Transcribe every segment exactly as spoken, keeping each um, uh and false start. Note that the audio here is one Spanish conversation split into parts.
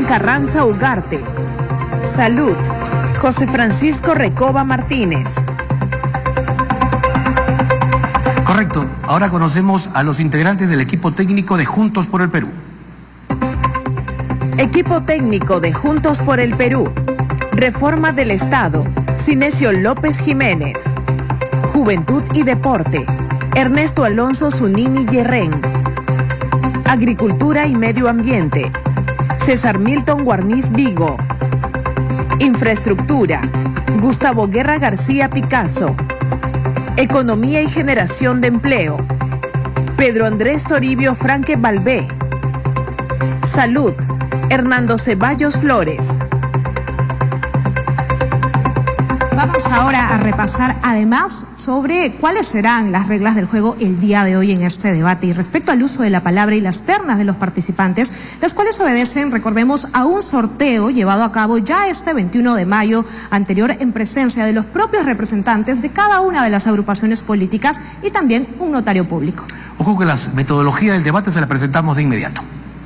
Carranza Ugarte. Salud, José Francisco Recoba Martínez. Correcto. Ahora conocemos a los integrantes del equipo técnico de Juntos por el Perú. Equipo técnico de Juntos por el Perú. Reforma del Estado, Cinesio López Jiménez. Juventud y Deporte, Ernesto Alonso Zunini Yerren. Agricultura y Medio Ambiente, César Milton Guarniz Vigo. Infraestructura, Gustavo Guerra García Picasso. Economía y Generación de Empleo, Pedro Andrés Toribio Franque Balbé. Salud, Hernando Ceballos Flores. Vamos ahora a repasar además sobre cuáles serán las reglas del juego el día de hoy en este debate. Y respecto al uso de la palabra y las ternas de los participantes, las cuales obedecen, recordemos, a un sorteo llevado a cabo ya este veintiuno de mayo anterior en presencia de los propios representantes de cada una de las agrupaciones políticas y también un notario público. Ojo que la metodología del debate se la presentamos de inmediato.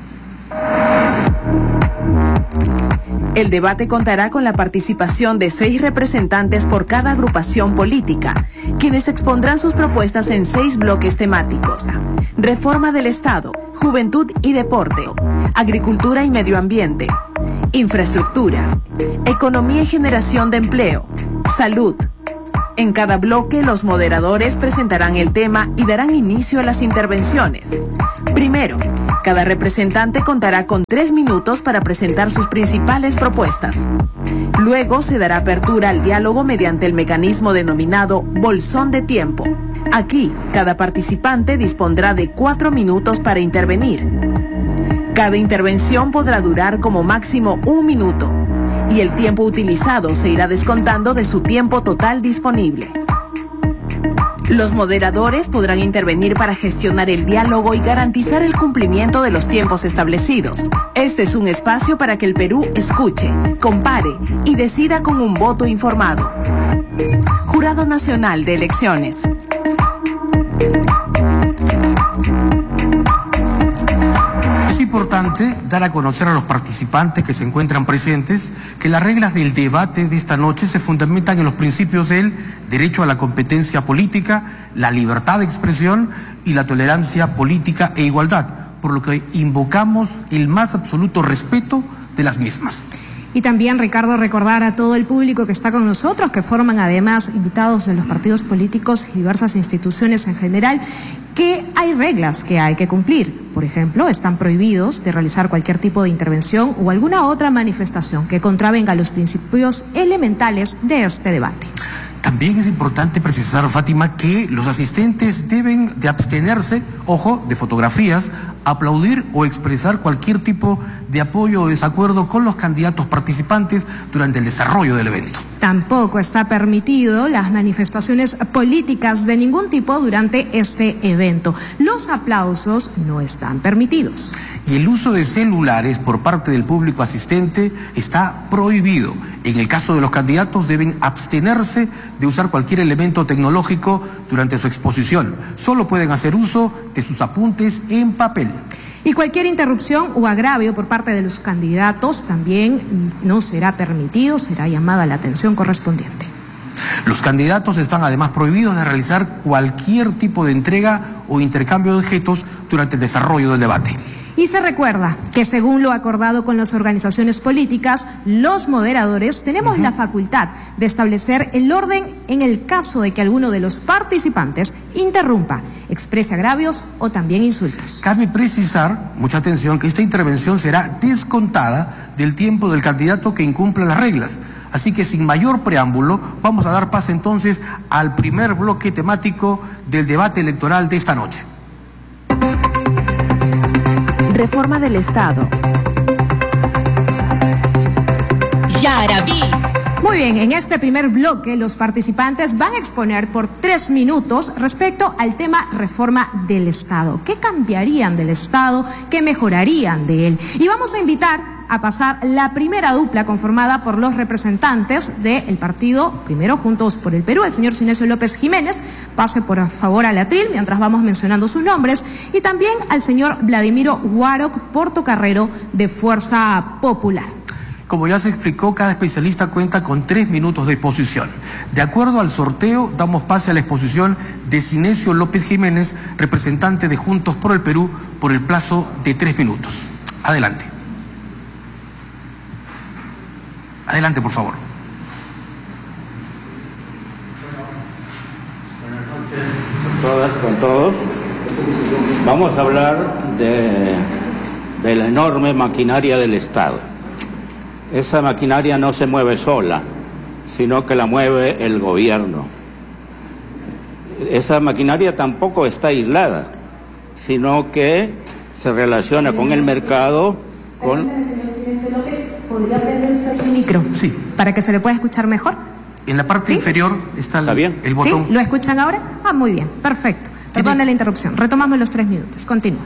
El debate contará con la participación de seis representantes por cada agrupación política, quienes expondrán sus propuestas en seis bloques temáticos: Reforma del Estado, Juventud y Deporte, Agricultura y Medio Ambiente, Infraestructura, Economía y Generación de Empleo, Salud. En cada bloque, los moderadores presentarán el tema y darán inicio a las intervenciones. Primero, cada representante contará con tres minutos para presentar sus principales propuestas. Luego se dará apertura al diálogo mediante el mecanismo denominado bolsón de tiempo. Aquí, cada participante dispondrá de cuatro minutos para intervenir. Cada intervención podrá durar como máximo un minuto, y el tiempo utilizado se irá descontando de su tiempo total disponible. Los moderadores podrán intervenir para gestionar el diálogo y garantizar el cumplimiento de los tiempos establecidos. Este es un espacio para que el Perú escuche, compare y decida con un voto informado. Jurado Nacional de Elecciones. Es importante dar a conocer a los participantes que se encuentran presentes que las reglas del debate de esta noche se fundamentan en los principios del derecho a la competencia política, la libertad de expresión y la tolerancia política e igualdad, por lo que invocamos el más absoluto respeto de las mismas. Y también, Ricardo, recordar a todo el público que está con nosotros, que forman además invitados de los partidos políticos y diversas instituciones en general, que hay reglas que hay que cumplir. Por ejemplo, están prohibidos de realizar cualquier tipo de intervención o alguna otra manifestación que contravenga los principios elementales de este debate. También es importante precisar, Fátima, que los asistentes deben de abstenerse, ojo, de fotografías, aplaudir o expresar cualquier tipo de apoyo o desacuerdo con los candidatos participantes durante el desarrollo del evento. Tampoco está permitido las manifestaciones políticas de ningún tipo durante este evento. Los aplausos no están permitidos. Y el uso de celulares por parte del público asistente está prohibido. En el caso de los candidatos deben abstenerse de usar cualquier elemento tecnológico durante su exposición. Solo pueden hacer uso de sus apuntes en papel. Y cualquier interrupción o agravio por parte de los candidatos también no será permitido, será llamada la atención correspondiente. Los candidatos están además prohibidos de realizar cualquier tipo de entrega o intercambio de objetos durante el desarrollo del debate. Y se recuerda que según lo acordado con las organizaciones políticas, los moderadores tenemos uh-huh. la facultad de establecer el orden en el caso de que alguno de los participantes interrumpa, exprese agravios o también insultos. Cabe precisar, mucha atención, que esta intervención será descontada del tiempo del candidato que incumpla las reglas. Así que sin mayor preámbulo, vamos a dar paso entonces al primer bloque temático del debate electoral de esta noche. Reforma del Estado. Yaraví. Muy bien, en este primer bloque los participantes van a exponer por tres minutos respecto al tema reforma del Estado. ¿Qué cambiarían del Estado? ¿Qué mejorarían de él? Y vamos a invitar a pasar la primera dupla conformada por los representantes del partido, primero Juntos por el Perú, el señor Cinesio López Jiménez, pase por favor al atril mientras vamos mencionando sus nombres, y también al señor Vladimiro Guaroc Portocarrero de Fuerza Popular. Como ya se explicó, cada especialista cuenta con tres minutos de exposición. De acuerdo al sorteo, damos pase a la exposición de Cinesio López Jiménez, representante de Juntos por el Perú, por el plazo de tres minutos. Adelante. Adelante, por favor. Con todas, con todos. Vamos a hablar de, de la enorme maquinaria del Estado. Esa maquinaria no se mueve sola, sino que la mueve el gobierno. Esa maquinaria tampoco está aislada, sino que se relaciona con el mercado, con... ¿Podría prender usted su micro? Sí. Para que se le pueda escuchar mejor. En la parte ¿Sí? inferior está el, ¿Está bien? el botón. ¿Sí? ¿Lo escuchan ahora? Ah, muy bien, perfecto. Perdone la interrupción. Retomamos los tres minutos. Continúa.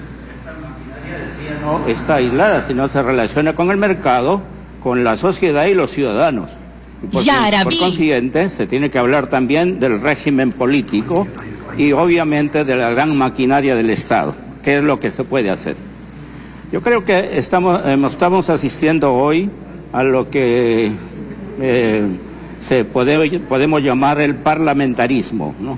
No está aislada, sino se relaciona con el mercado, con la sociedad y los ciudadanos. Y por, por consiguiente, se tiene que hablar también del régimen político y obviamente de la gran maquinaria del Estado, que es lo que se puede hacer. Yo creo que estamos, eh, estamos asistiendo hoy a lo que eh, se puede, podemos llamar el parlamentarismo, ¿no?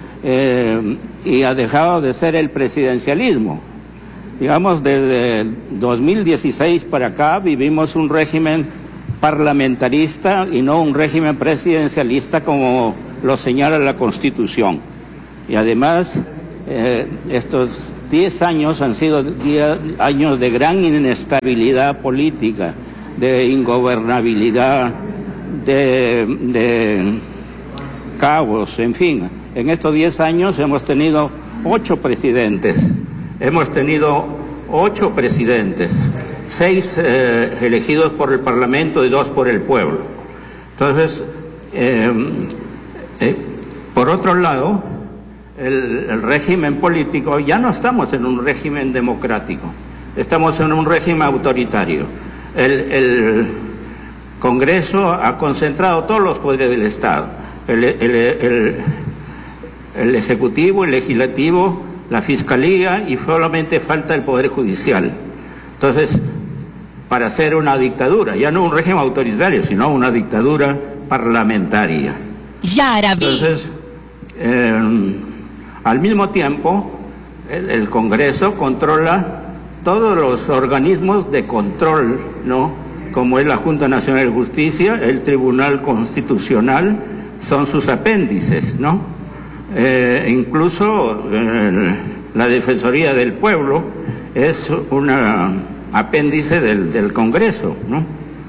Eh, y ha dejado de ser el presidencialismo. Digamos, desde el dos mil dieciséis para acá vivimos un régimen parlamentarista y no un régimen presidencialista como lo señala la Constitución. Y además, eh, estos diez años han sido diez años de gran inestabilidad política, de ingobernabilidad, de, de caos, en fin. En estos diez años hemos tenido ocho presidentes. Hemos tenido ocho presidentes, seis eh, elegidos por el Parlamento y dos por el pueblo. Entonces, eh, eh, por otro lado, el, el régimen político, ya no estamos en un régimen democrático, estamos en un régimen autoritario. El, el Congreso ha concentrado todos los poderes del Estado, el, el, el, el Ejecutivo, el Legislativo, la Fiscalía, y solamente falta el Poder Judicial. Entonces, para hacer una dictadura, ya no un régimen autoritario, sino una dictadura parlamentaria. Entonces, eh, al mismo tiempo, el, el Congreso controla todos los organismos de control, ¿no? Como es la Junta Nacional de Justicia, el Tribunal Constitucional, son sus apéndices, ¿no? Eh, incluso eh, la Defensoría del Pueblo es un apéndice del, del Congreso, ¿no?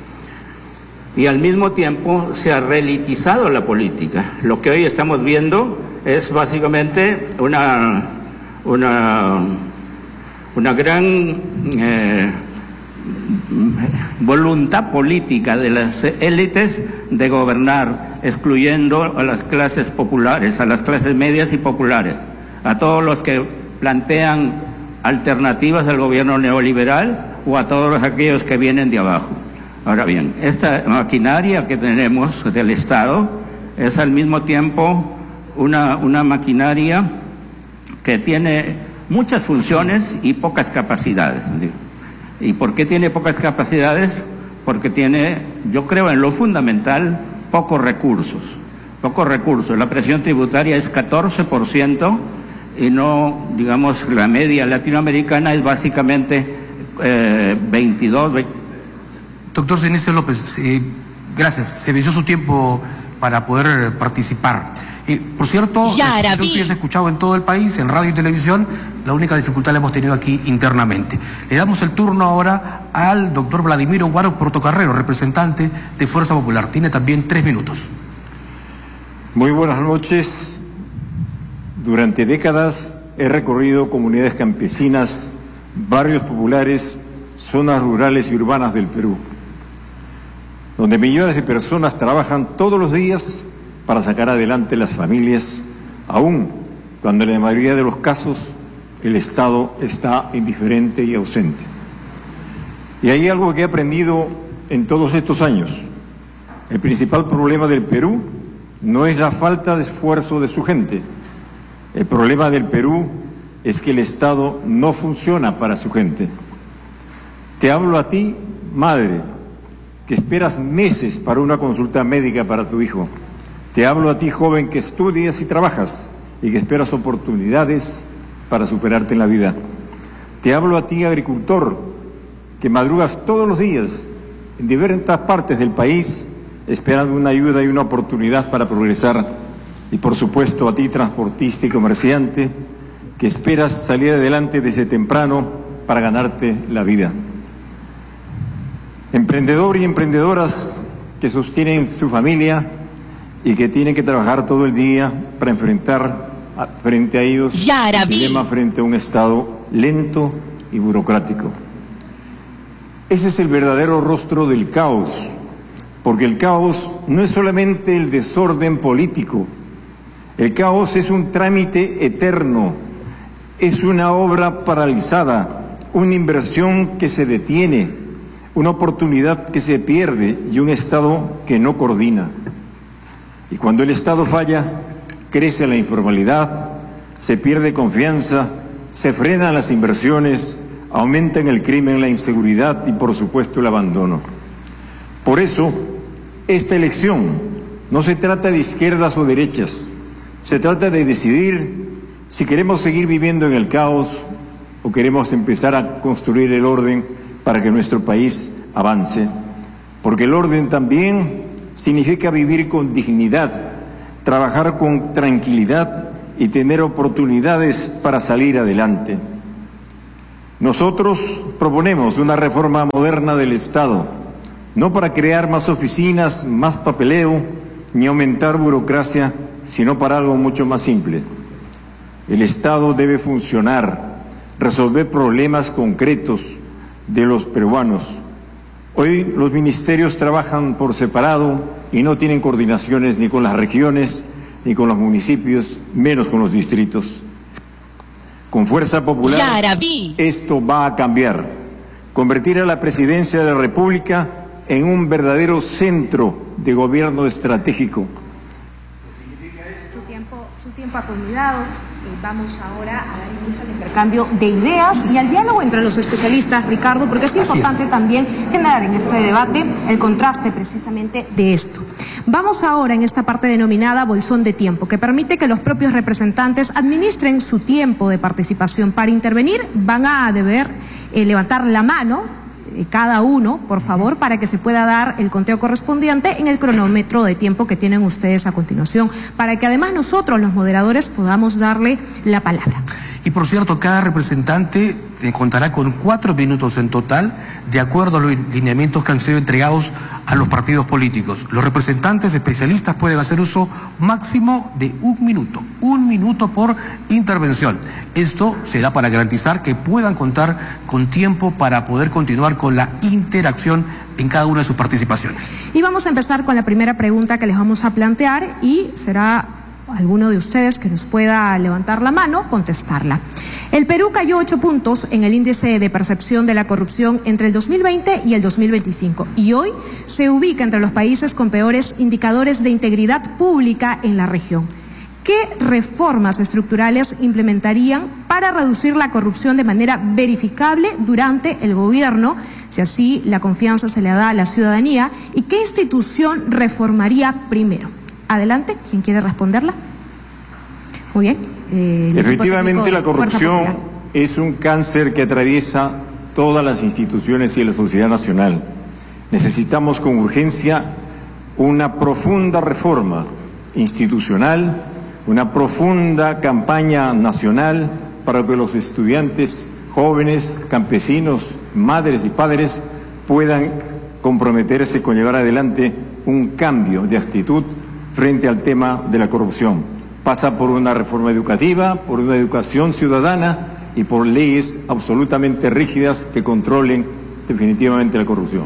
Y al mismo tiempo se ha reelitizado la política. Lo que hoy estamos viendo es básicamente una, una, una gran eh, voluntad política de las élites de gobernar, excluyendo a las clases populares, a las clases medias y populares, a todos los que plantean alternativas al gobierno neoliberal o a todos aquellos que vienen de abajo. Ahora bien, esta maquinaria que tenemos del Estado es al mismo tiempo una, una maquinaria que tiene muchas funciones y pocas capacidades. ¿Y por qué tiene pocas capacidades? Porque tiene, yo creo, en lo fundamental, pocos recursos, pocos recursos. La presión tributaria es catorce por ciento y no, digamos, la media latinoamericana es básicamente eh, veintidós. veinte. Doctor Cinesio López, eh, gracias. Se venció su tiempo para poder participar. Eh, por cierto, ya has escuchado en todo el país, en radio y televisión. La única dificultad la hemos tenido aquí internamente. Le damos el turno ahora al doctor Vladimiro Guaroc Portocarrero, representante de Fuerza Popular. Tiene también tres minutos. Muy buenas noches. Durante décadas he recorrido comunidades campesinas, barrios populares, zonas rurales y urbanas del Perú, donde millones de personas trabajan todos los días para sacar adelante las familias, aún cuando en la mayoría de los casos el Estado está indiferente y ausente. Y hay algo que he aprendido en todos estos años. El principal problema del Perú no es la falta de esfuerzo de su gente, El problema del Perú es que el Estado no funciona para su gente. Te hablo a ti, madre, que esperas meses para una consulta médica para tu hijo. Te hablo a ti, joven, que estudias y trabajas y que esperas oportunidades para superarte en la vida. Te hablo a ti, agricultor, que madrugas todos los días en diversas partes del país esperando una ayuda y una oportunidad para progresar. Y por supuesto a ti, transportista y comerciante, que esperas salir adelante desde temprano para ganarte la vida. Emprendedor y emprendedoras que sostienen su familia y que tienen que trabajar todo el día para enfrentar a, frente a ellos el dilema frente a un Estado lento y burocrático. Ese es el verdadero rostro del caos, porque el caos no es solamente el desorden político, el caos es un trámite eterno, es una obra paralizada, una inversión que se detiene, una oportunidad que se pierde y un Estado que no coordina. Y cuando el Estado falla, crece la informalidad, se pierde confianza, se frenan las inversiones, aumentan el crimen, la inseguridad y por supuesto el abandono. Por eso, esta elección no se trata de izquierdas o derechas, se trata de decidir si queremos seguir viviendo en el caos o queremos empezar a construir el orden para que nuestro país avance. Porque el orden también significa vivir con dignidad, trabajar con tranquilidad y tener oportunidades para salir adelante. Nosotros proponemos una reforma moderna del Estado, no para crear más oficinas, más papeleo, ni aumentar burocracia, sino para algo mucho más simple. El Estado debe funcionar, resolver problemas concretos de los peruanos. Hoy los ministerios trabajan por separado y no tienen coordinaciones ni con las regiones, ni con los municipios, menos con los distritos. Con Fuerza Popular, esto va a cambiar. Convertir a la presidencia de la República en un verdadero centro de gobierno estratégico. Su tiempo, su tiempo ha culminado. Vamos ahora a dar inicio al intercambio de ideas y al diálogo entre los especialistas, Ricardo, porque es importante también generar en este debate el contraste precisamente de esto. Vamos ahora en esta parte denominada bolsón de tiempo, que permite que los propios representantes administren su tiempo de participación. Para intervenir van a deber eh, levantar la mano, eh, cada uno, por favor, para que se pueda dar el conteo correspondiente en el cronómetro de tiempo que tienen ustedes a continuación, para que además nosotros, los moderadores, podamos darle la palabra. Y por cierto, cada representante contará con cuatro minutos en total, de acuerdo a los lineamientos que han sido entregados a los partidos políticos. Los representantes especialistas pueden hacer uso máximo de un minuto, un minuto por intervención. Esto se da para garantizar que puedan contar con tiempo para poder continuar con la interacción en cada una de sus participaciones. Y vamos a empezar con la primera pregunta que les vamos a plantear y será alguno de ustedes que nos pueda levantar la mano, contestarla. El Perú cayó ocho puntos en el índice de percepción de la corrupción entre el dos mil veinte y el dos mil veinticinco y hoy se ubica entre los países con peores indicadores de integridad pública en la región. ¿Qué reformas estructurales implementarían para reducir la corrupción de manera verificable durante el gobierno, si así la confianza se le da a la ciudadanía? ¿Y qué institución reformaría primero? Adelante, ¿quién quiere responderla? Muy bien. Eh, Efectivamente, la corrupción es un cáncer que atraviesa todas las instituciones y la sociedad nacional. Necesitamos con urgencia una profunda reforma institucional, una profunda campaña nacional para que los estudiantes, jóvenes, campesinos, madres y padres puedan comprometerse con llevar adelante un cambio de actitud frente al tema de la corrupción. Pasa por una reforma educativa, por una educación ciudadana y por leyes absolutamente rígidas que controlen definitivamente la corrupción.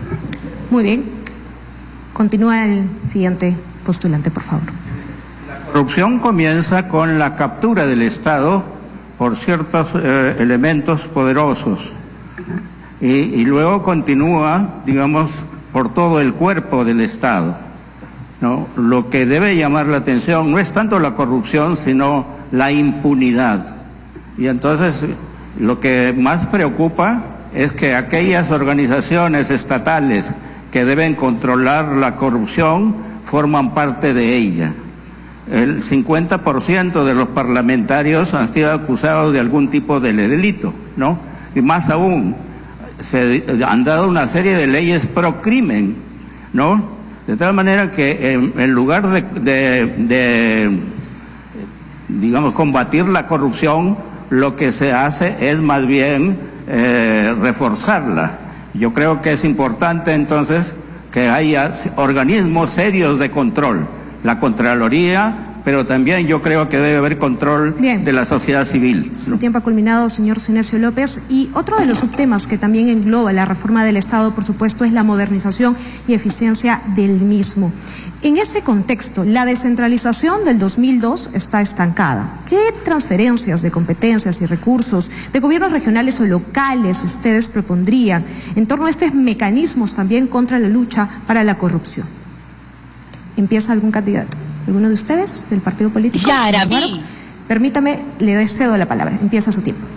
Muy bien. Continúa el siguiente postulante, por favor. La corrupción comienza con la captura del Estado por ciertos eh, elementos poderosos y, y luego continúa, digamos, por todo el cuerpo del Estado. ¿no? Lo que debe llamar la atención no es tanto la corrupción, sino la impunidad. Y entonces lo que más preocupa es que aquellas organizaciones estatales que deben controlar la corrupción forman parte de ella. El cincuenta por ciento de los parlamentarios han sido acusados de algún tipo de delito, ¿no? Y más aún, se han dado una serie de leyes pro crimen, ¿no? De tal manera que en, en lugar de, de, de, digamos, combatir la corrupción, lo que se hace es más bien eh, reforzarla. Yo creo que es importante entonces que haya organismos serios de control, la Contraloría, pero también yo creo que debe haber control Bien. de la sociedad civil. Su tiempo ha culminado, señor Sinesio López. Y otro de los subtemas que también engloba la reforma del Estado, por supuesto, es la modernización y eficiencia del mismo. En ese contexto, la descentralización del dos mil dos está estancada. ¿Qué transferencias de competencias y recursos de gobiernos regionales o locales ustedes propondrían en torno a estos mecanismos también contra la lucha para la corrupción? ¿Empieza algún candidato? ¿Alguno de ustedes del partido político? Yarabí. Permítame, le cedo la palabra. Empieza su tiempo.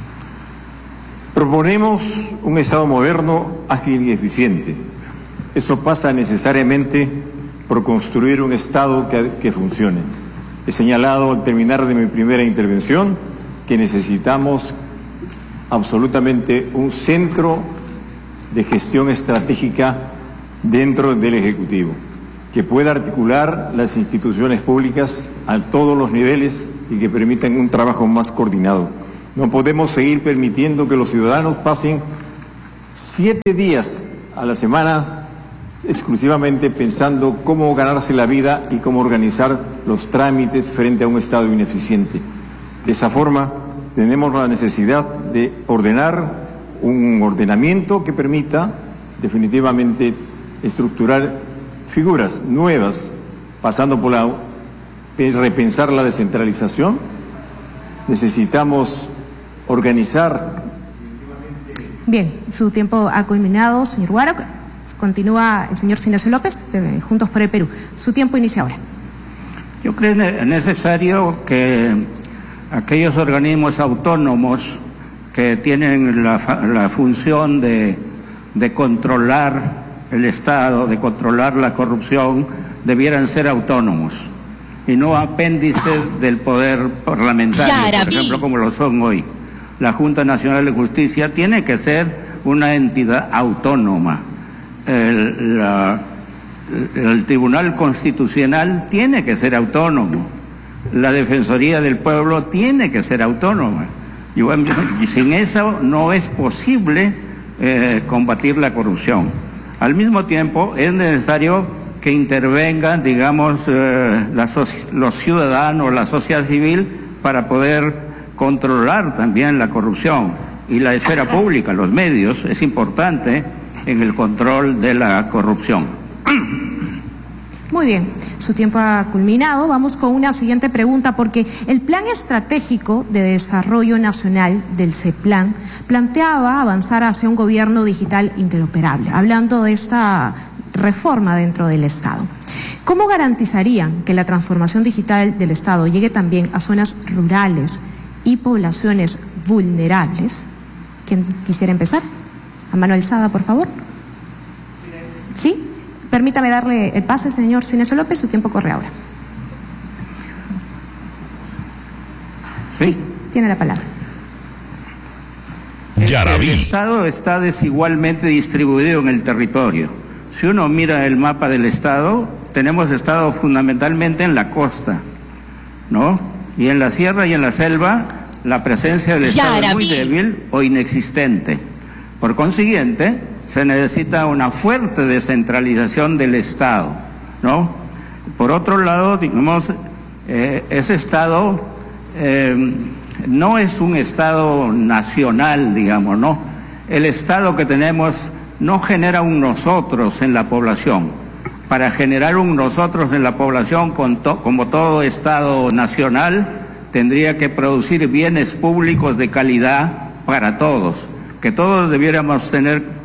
Proponemos un Estado moderno, ágil y eficiente. Eso pasa necesariamente por construir un Estado que, que funcione. He señalado al terminar de mi primera intervención que necesitamos absolutamente un centro de gestión estratégica dentro del Ejecutivo, que pueda articular las instituciones públicas a todos los niveles y que permitan un trabajo más coordinado. No podemos seguir permitiendo que los ciudadanos pasen siete días a la semana exclusivamente pensando cómo ganarse la vida y cómo organizar los trámites frente a un Estado ineficiente. De esa forma, tenemos la necesidad de ordenar un ordenamiento que permita definitivamente estructurar figuras nuevas, pasando por la repensar la descentralización. Necesitamos organizar. Bien, su tiempo ha culminado, señor Guaro. Continúa el señor Sinesio López, de Juntos por el Perú. Su tiempo inicia ahora. Yo creo necesario que aquellos organismos autónomos que tienen la, la función de, de controlar el Estado, de controlar la corrupción, debieran ser autónomos y no apéndices del poder parlamentario, Yarabí. por ejemplo, como lo son hoy. La Junta Nacional de Justicia tiene que ser una entidad autónoma. El, la, el Tribunal Constitucional tiene que ser autónomo. La Defensoría del Pueblo tiene que ser autónoma. Y, bueno, y sin eso no es posible eh, combatir la corrupción. Al mismo tiempo, es necesario que intervengan, digamos, eh, la los ciudadanos, la sociedad civil, para poder controlar también la corrupción. Y la esfera pública, los medios, es importante en el control de la corrupción. Muy bien, su tiempo ha culminado. Vamos con una siguiente pregunta, porque el Plan Estratégico de Desarrollo Nacional del CEPLAN planteaba avanzar hacia un gobierno digital interoperable, hablando de esta reforma dentro del Estado. ¿Cómo garantizarían que la transformación digital del Estado llegue también a zonas rurales y poblaciones vulnerables? ¿Quién quisiera empezar? A mano alzada, por favor. ¿Sí? Permítame darle el pase, señor Sinesio López, su tiempo corre ahora. Sí, sí tiene la palabra. El, el Estado está desigualmente distribuido en el territorio. Si uno mira el mapa del Estado, tenemos Estado fundamentalmente en la costa, ¿no? Y en la sierra y en la selva, la presencia del Estado es muy débil o inexistente. Por consiguiente, se necesita una fuerte descentralización del Estado, ¿no? Por otro lado, digamos, eh, ese Estado eh, no es un Estado nacional, digamos, ¿no? El Estado que tenemos no genera un nosotros en la población. Para generar un nosotros en la población, con to, como todo Estado nacional, tendría que producir bienes públicos de calidad para todos, que todos debiéramos tener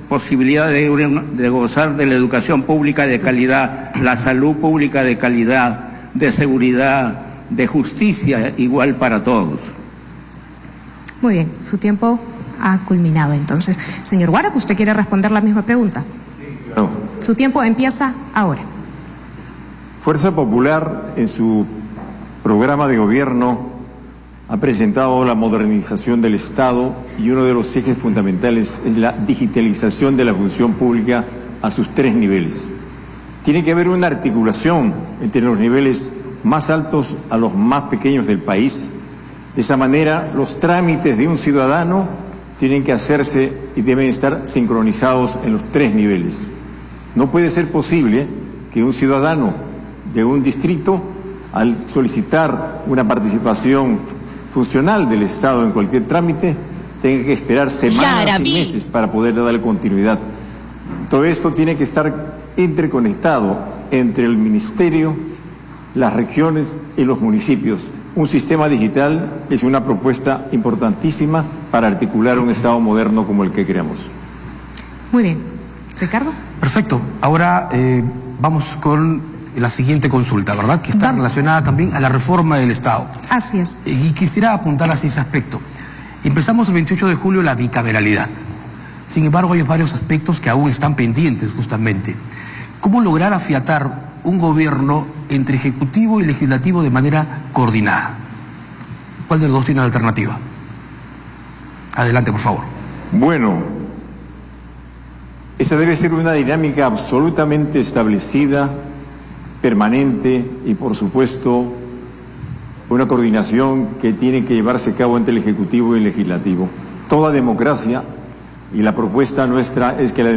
posibilidad de, de gozar de la educación pública de calidad, la salud pública de calidad, de seguridad, de justicia igual para todos. Muy bien, su tiempo ha culminado entonces. Señor Guaraco, ¿usted quiere responder la misma pregunta? No. Su tiempo empieza ahora. Fuerza Popular, en su programa de gobierno, ha presentado la modernización del Estado y uno de los ejes fundamentales es la digitalización de la función pública a sus tres niveles. Tiene que haber una articulación entre los niveles más altos a los más pequeños del país. De esa manera, los trámites de un ciudadano tienen que hacerse y deben estar sincronizados en los tres niveles. No puede ser posible que un ciudadano de un distrito, al solicitar una participación funcional del Estado en cualquier trámite, tenga que esperar semanas y meses para poder darle continuidad. Todo esto tiene que estar interconectado entre el Ministerio, las regiones y los municipios. Un sistema digital es una propuesta importantísima para articular un Estado moderno como el que queremos. Muy bien. Ricardo. Perfecto. Ahora eh, vamos con la siguiente consulta, ¿verdad? Que está vamos. relacionada también a la reforma del Estado. Así es. Y quisiera apuntar hacia ese aspecto. Empezamos el veintiocho de julio la bicameralidad. Sin embargo, hay varios aspectos que aún están pendientes justamente. ¿Cómo lograr afiatar un gobierno entre ejecutivo y legislativo de manera coordinada? ¿Cuál de los dos tiene la alternativa? Adelante, por favor. Bueno, esa debe ser una dinámica absolutamente establecida, permanente y, por supuesto, una coordinación que tiene que llevarse a cabo entre el Ejecutivo y el Legislativo. Toda democracia, y la propuesta nuestra es que la